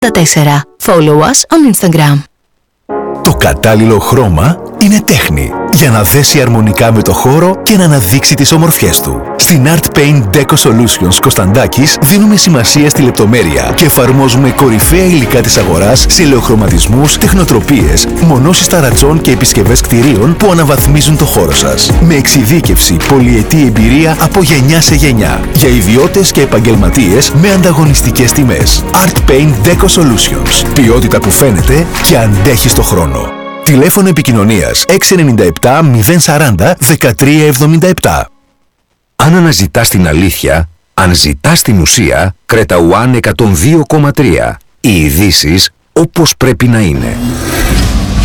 Follow us on Instagram. Το κατάλληλο χρώμα είναι τέχνη για να δέσει αρμονικά με το χώρο και να αναδείξει τις ομορφιές του. Στην Art Paint Deco Solutions Κωνσταντάκης δίνουμε σημασία στη λεπτομέρεια και εφαρμόζουμε κορυφαία υλικά της αγοράς σε ελαιοχρωματισμούς, τεχνοτροπίες, μονώσεις ταρατζών και επισκευές κτηρίων που αναβαθμίζουν το χώρο σας. Με εξειδίκευση, πολυετή εμπειρία από γενιά σε γενιά. Για ιδιώτες και επαγγελματίες με ανταγωνιστικές τιμές. Art Paint Deco Solutions. Ποιότητα που φαίνεται και αντέχει στο χρόνο. Τηλέφωνο επικοινωνίας 697 040 1377. Αν αναζητάς την αλήθεια, αν ζητάς την ουσία, Creta One 102,3. Οι ειδήσεις όπως πρέπει να είναι.